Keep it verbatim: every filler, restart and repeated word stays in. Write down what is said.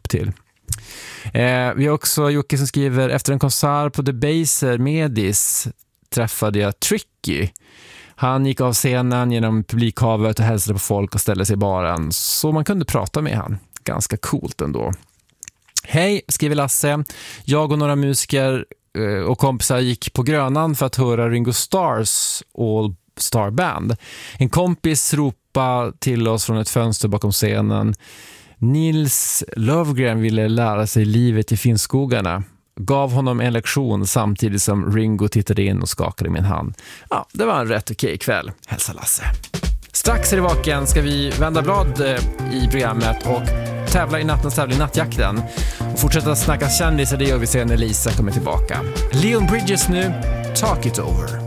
upp till. Eh, vi har också Jocke som skriver: efter en konsert på Debaser Medis träffade jag Tricky. Han gick av scenen genom publikhavet och hälsade på folk och ställde sig i baren, så man kunde prata med han. Ganska coolt ändå. Hej, skriver Lasse. Jag och några musiker och kompisar gick på Grönan för att höra Ringo Starrs All Star Band. En kompis ropade till oss från ett fönster bakom scenen: Nils Löfgren ville lära sig livet i Finnskogarna. Gav honom en lektion samtidigt som Ringo tittade in och skakade min hand. Ja, det var en rätt okej kväll. Hälsa Lasse. Strax är det vaken ska vi vända blad i programmet och tävla i nattens tävling Nattjakten. Och fortsätta snacka kändisar, det gör vi sen när Lisa kommer tillbaka. Leon Bridges nu, Talk It Over.